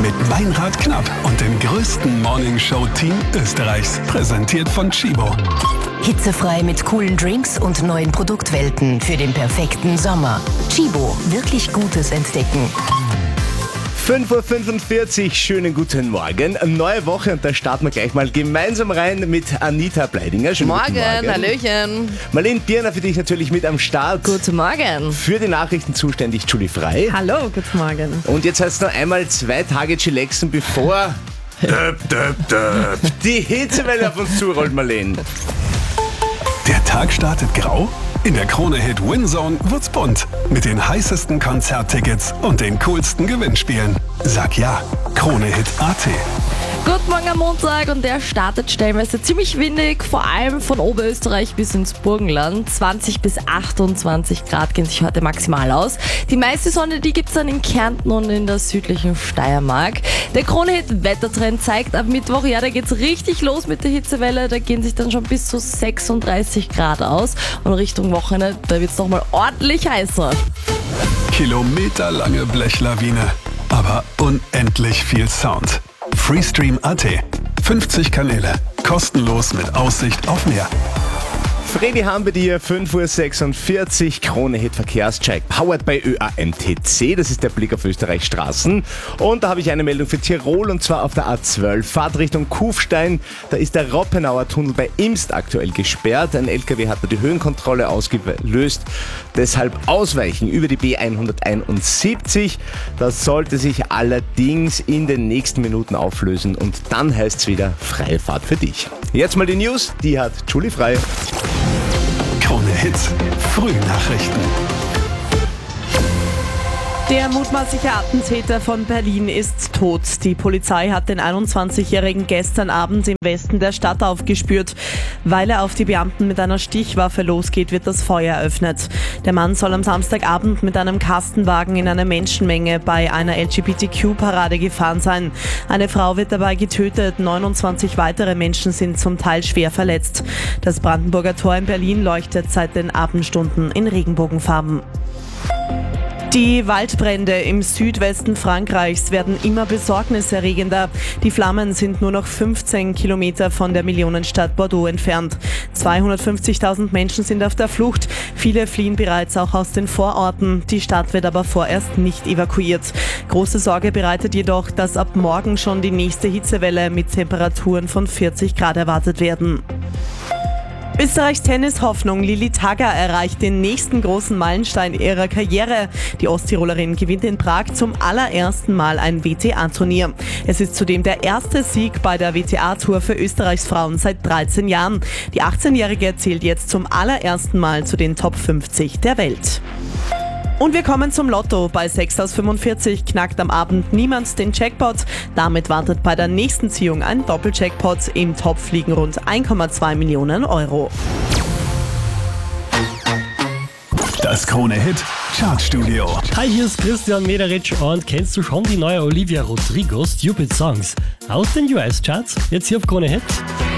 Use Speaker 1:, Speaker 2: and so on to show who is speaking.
Speaker 1: mit Meinrad Knapp und dem größten Morningshow-Team Österreichs. Präsentiert von Chibo.
Speaker 2: Hitzefrei mit coolen Drinks und neuen Produktwelten für den perfekten Sommer. Chibo, wirklich Gutes entdecken.
Speaker 3: 5:45 Uhr, schönen guten Morgen. Eine neue Woche und da starten wir gleich mal gemeinsam rein mit Anita Bleidinger. Schönen guten Morgen.
Speaker 4: Hallöchen.
Speaker 3: Marlene Birner für dich natürlich mit am Start.
Speaker 4: Guten Morgen.
Speaker 3: Für die Nachrichten zuständig Julie Frei.
Speaker 4: Hallo, guten Morgen.
Speaker 3: Und jetzt heißt es noch einmal 2 Tage chillaxen, bevor die Hitzewelle auf uns zurollt, Marlene.
Speaker 1: Der Tag startet grau? In der Krone-Hit Winzone wird's bunt. Mit den heißesten Konzerttickets und den coolsten Gewinnspielen. Sag ja, Krone-Hit.at.
Speaker 4: Guten Morgen am Montag und der startet stellenweise ziemlich windig, vor allem von Oberösterreich bis ins Burgenland. 20 bis 28 Grad gehen sich heute maximal aus. Die meiste Sonne, die gibt's dann in Kärnten und in der südlichen Steiermark. Der Krone-Hit-Wettertrend zeigt ab Mittwoch, ja, da geht's richtig los mit der Hitzewelle. Da gehen sich dann schon bis zu 36 Grad aus. Und Richtung Wochenende, da wird's nochmal ordentlich heißer.
Speaker 1: Kilometerlange Blechlawine, aber unendlich viel Sound. Freestream.at. 50 Kanäle. Kostenlos mit Aussicht auf Meer.
Speaker 3: Fredi haben wir dir 5:46 Uhr, Krone-Hit Verkehrscheck, powered by ÖAMTC, das ist der Blick auf Österreichs Straßen. Und da habe ich eine Meldung für Tirol und zwar auf der A12, Fahrt Richtung Kufstein, da ist der Roppenauer Tunnel bei Imst aktuell gesperrt. Ein LKW hat da die Höhenkontrolle ausgelöst, deshalb ausweichen über die B171. Das sollte sich allerdings in den nächsten Minuten auflösen und dann heißt es wieder freie Fahrt für dich. Jetzt mal die News, die hat Julie Frei.
Speaker 1: Krone-Hit Frühnachrichten.
Speaker 5: Der mutmaßliche Attentäter von Berlin ist tot. Die Polizei hat den 21-Jährigen gestern Abend im Westen der Stadt aufgespürt. Weil er auf die Beamten mit einer Stichwaffe losgeht, wird das Feuer eröffnet. Der Mann soll am Samstagabend mit einem Kastenwagen in einer Menschenmenge bei einer LGBTQ-Parade gefahren sein. Eine Frau wird dabei getötet, 29 weitere Menschen sind zum Teil schwer verletzt. Das Brandenburger Tor in Berlin leuchtet seit den Abendstunden in Regenbogenfarben. Die Waldbrände im Südwesten Frankreichs werden immer besorgniserregender. Die Flammen sind nur noch 15 Kilometer von der Millionenstadt Bordeaux entfernt. 250.000 Menschen sind auf der Flucht. Viele fliehen bereits auch aus den Vororten. Die Stadt wird aber vorerst nicht evakuiert. Große Sorge bereitet jedoch, dass ab morgen schon die nächste Hitzewelle mit Temperaturen von 40 Grad erwartet werden. Österreichs Tennishoffnung Lilly Tagger erreicht den nächsten großen Meilenstein ihrer Karriere. Die Osttirolerin gewinnt in Prag zum allerersten Mal ein WTA-Turnier. Es ist zudem der erste Sieg bei der WTA-Tour für Österreichs Frauen seit 13 Jahren. Die 18-Jährige zählt jetzt zum allerersten Mal zu den Top 50 der Welt. Und wir kommen zum Lotto. Bei 6 aus 45 knackt am Abend niemand den Jackpot. Damit wartet bei der nächsten Ziehung ein Doppeljackpot. Im Topf liegen rund 1,2 Millionen Euro.
Speaker 1: Das Krone-Hit Chartstudio.
Speaker 6: Hi, hier ist Christian Mederitsch und kennst du schon die neue Olivia Rodrigo Stupid Songs aus den US-Charts? Jetzt hier auf Krone Hit.